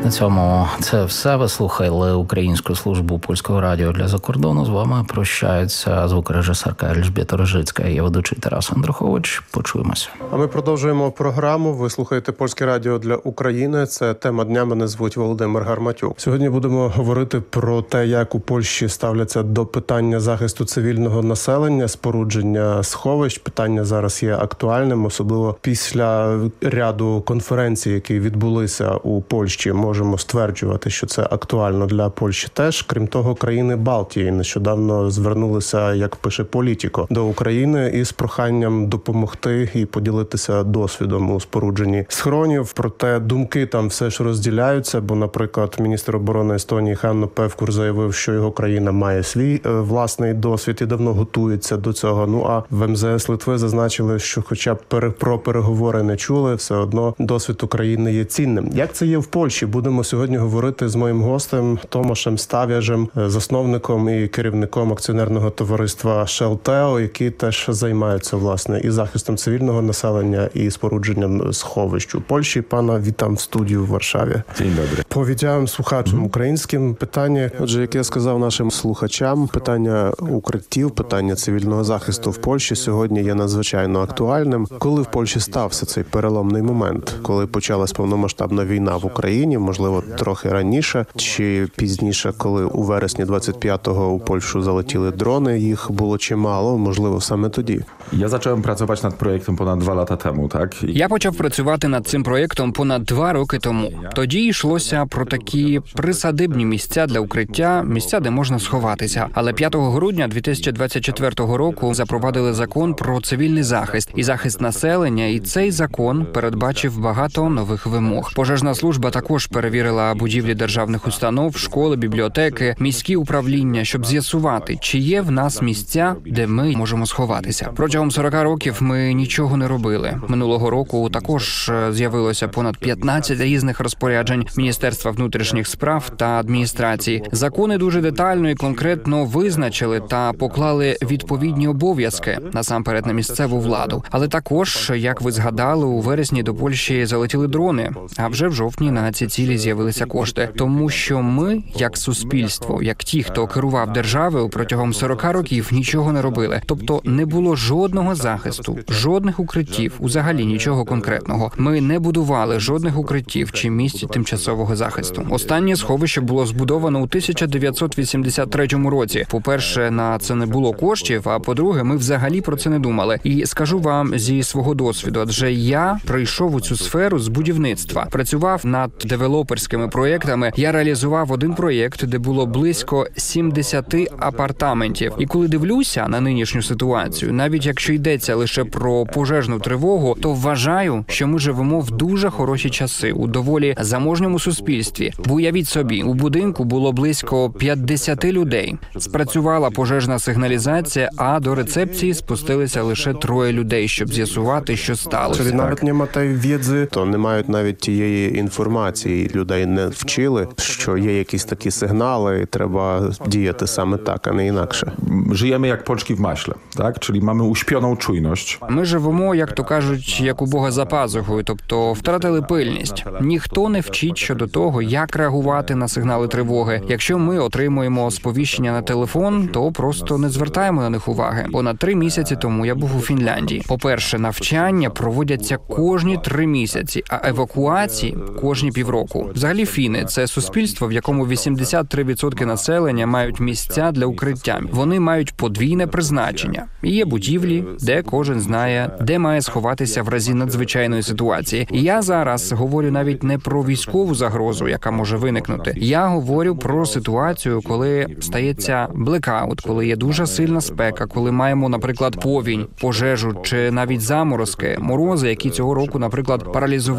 На цьому це все. Ви слухали Українську службу Польського радіо для закордону. З вами прощаються звукорежисерка Ельжбєта Рожицька і я ведучий Тарас Андрухович. Почуємося. А ми продовжуємо програму. Ви слухаєте Польське радіо для України. Це тема дня. Мене звуть Володимир Гарматюк. Сьогодні будемо говорити про те, як у Польщі ставляться до питання захисту цивільного населення, спорудження сховищ. Питання зараз є актуальним, особливо після ряду конференцій, які відбулися у Польщі. Можемо стверджувати, що це актуально для Польщі теж. Крім того, країни Балтії нещодавно звернулися, як пише Політіко, до України із проханням допомогти і поділитися досвідом у спорудженні схронів. Проте думки там все ж розділяються, бо, наприклад, міністр оборони Естонії Ханно Певкур заявив, що його країна має свій власний досвід і давно готується до цього. Ну а в МЗС Литви зазначили, що хоча б про переговори не чули, все одно досвід України є цінним. Як це є в Польщі? Будемо сьогодні говорити з моїм гостем Томашем Ставяжем, засновником і керівником акціонерного товариства Шелтео, які теж займаються, власне, і захистом цивільного населення, і спорудженням сховищ у Польщі. Пана, вітам в студію в Варшаві. Dzień dobry. Повідяємо слухачам українським питання. Отже, як я сказав нашим слухачам, питання укриттів, питання цивільного захисту в Польщі сьогодні є надзвичайно актуальним. Коли в Польщі стався цей переломний момент? Коли почалась повномасштабна війна в Україні, можливо, трохи раніше, чи пізніше, коли у вересні 25-го у Польщу залетіли дрони, їх було чимало, можливо, саме тоді? Ja zacząłem pracować nad projektem ponad 2 lata temu, tak? Я почав працювати над цим проєктом понад 2 роки тому. Тоді йшлося про такі присадибні місця для укриття, місця, де можна сховатися. Але 5 грудня 2024 року запровадили закон про цивільний захист і захист населення, і цей закон передбачив багато нових вимог. Пожежна служба також перевірила будівлі державних установ, школи, бібліотеки, міські управління, щоб з'ясувати, чи є в нас місця, де ми можемо сховатися. Протягом 40 років ми нічого не робили. Минулого року також з'явилося понад 15 різних розпоряджень Міністерства внутрішніх справ та адміністрації. Закони дуже детально і конкретно визначили та поклали відповідні обов'язки, насамперед на місцеву владу. Але також, як ви згадали, у вересні до Польщі залетіли дрони, а вже в жовтні на ці цілі з'явилися кошти. Тому що ми, як суспільство, як ті, хто керував державою, протягом 40 років нічого не робили. Тобто не було жодного захисту, жодних укриттів, взагалі нічого конкретного. Ми не будували жодних укриттів чи місць тимчасового захисту. Останнє сховище було збудовано у 1983 році. По-перше, на це не було коштів, а по-друге, ми взагалі про це не думали. І скажу вам зі свого досвіду, адже я прийшов у цю сферу з будівництва. Працював над девелоперськими проєктами. Я реалізував один проєкт, де було близько 70 апартаментів. І коли дивлюся на нинішню ситуацію, навіть якщо йдеться лише про пожежну тривогу, то вважаю, що ми живемо в дуже хороші часи, у доволі заможньому суспільстві. Бо уявіть собі, у будинку було близько 50 людей. Спрацювала пожежна сигналізація, а до рецепції спустилися лише 3 людей, щоб з'ясувати, що сталося. Czyli навіть немає тієї wiedzy, то не мають навіть тієї інформації. Людей не вчили, що є якісь такі сигнали і треба діяти саме так, а не інакше. Żyjemy jak Polczki w maśle, tak? Czyli mamy uśpioną czujność. Ми живемо, як то кажуть, як у Бога за пазухою, тобто втратили пильність. Ніхто не вчить щодо того, як реагувати на сигнали тривоги. Якщо ми отримуємо сповіщення на телефон, то просто не звертаємо на них уваги. Понад 3 місяці тому я був у Фінляндії. По-перше, навчання проводяться кожні 3 місяці, а евакуації – кожні півроку. Взагалі фіни – це суспільство, в якому 83% населення мають місця для укриття. Вони мають подвійне призначення. І є будівлі, де кожен знає, де має сховатися в разі надзвичайної ситуації. І я зараз говорю навіть не про військову загрозу, яка може виникнути. Я говорю про ситуацію, коли стається блекаут, коли є дуже сильна спека, коли маємо, наприклад, повінь, пожежу чи навіть заморозки, морози, які цього року, наприклад, паралізували